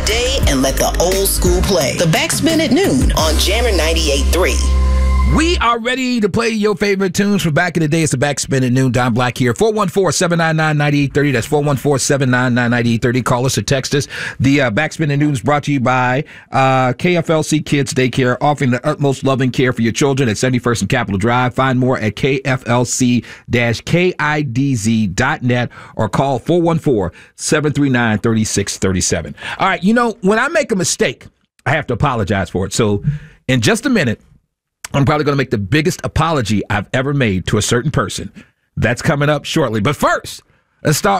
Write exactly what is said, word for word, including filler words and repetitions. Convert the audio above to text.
day and let the old school play. The Backspin at Noon on Jammer ninety-eight point three. We are ready to play your favorite tunes from back in the day. It's the Backspin at Noon. Don Black here. four one four, seven nine nine, nine eight three zero. That's four one four, seven nine nine, nine eight three zero. Call us or text us. The uh, Backspin at Noon is brought to you by uh, K F L C Kids Daycare, offering the utmost loving care for your children at seventy-first and Capitol Drive. Find more at K F L C kidz dot net or call four one four, seven three nine, three six three seven. All right, you know, when I make a mistake, I have to apologize for it. So in just a minute, I'm probably going to make the biggest apology I've ever made to a certain person. That's coming up shortly. But first, let's start